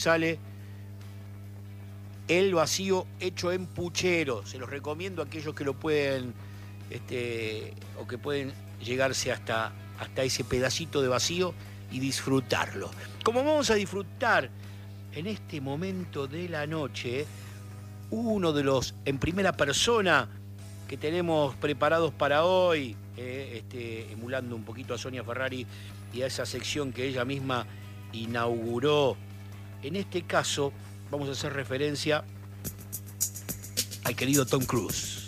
sale El Vacío hecho en puchero. Se los recomiendo a aquellos que lo pueden, o que pueden llegarse hasta ese pedacito de vacío y disfrutarlo. Como vamos a disfrutar en este momento de la noche, uno de los en primera persona que tenemos preparados para hoy, emulando un poquito a Sonia Ferrari y a esa sección que ella misma inauguró. En este caso, vamos a hacer referencia al querido Tom Cruise.